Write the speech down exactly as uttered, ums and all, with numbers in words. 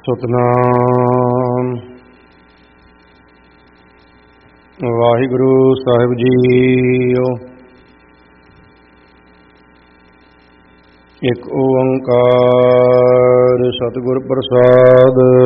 ਸਤਿਨਾਮ ਵਾਹਿਗੁਰੂ ਸਾਹਿਬ JIO. ਇੱਕ ਓੰਕਾਰ ਸਤਿਗੁਰ ਪ੍ਰਸਾਦ।